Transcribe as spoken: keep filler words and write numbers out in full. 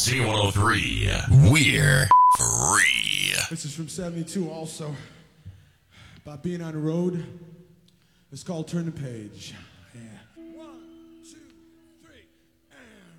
Z one oh three. We're free. This is from seventy-two also. About being on the road. It's called Turn the Page. Yeah.